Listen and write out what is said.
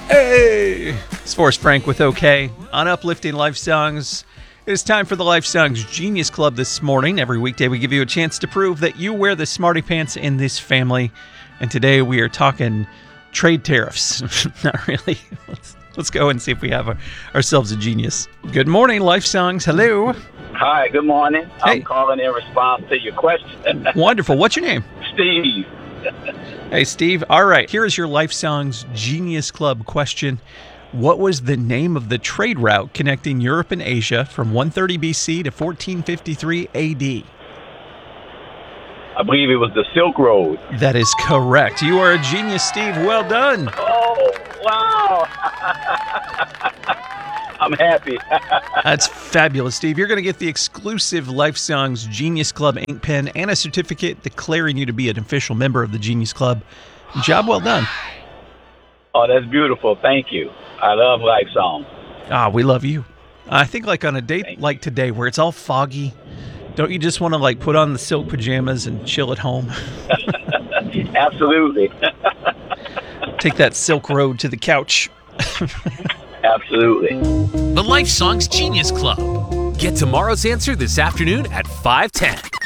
Hey! It's Forrest Frank with OK on Uplifting Life Songs. It is time for the Life Songs Genius Club this morning. Every weekday we give you a chance to prove that you wear the smarty pants in this family. And today we are talking trade tariffs. Not really. Let's go and see if we have ourselves a genius. Good morning, Life Songs. Hello. Hi, good morning. Hey. I'm calling in response to your question. Wonderful. What's your name? Steve. Hey, Steve. All right. Here is your Life Songs Genius Club question. What was the name of the trade route connecting Europe and Asia from 130 BC to 1453 AD? I believe it was the Silk Road. That is correct. You are a genius, Steve. Well done. Oh, wow. I'm happy. That's fabulous, Steve. You're going to get the exclusive Life Songs Genius Club ink pen and a certificate declaring you to be an official member of the Genius Club. Job well done. Oh, that's beautiful. Thank you. I love life songs. We love you. I think like on a date like today where it's all foggy, don't you just want to like put on the silk pajamas and chill at home? Absolutely. Take that Silk Road to the couch. Absolutely. The Life Songs Genius Club. Get tomorrow's answer this afternoon at 5:10.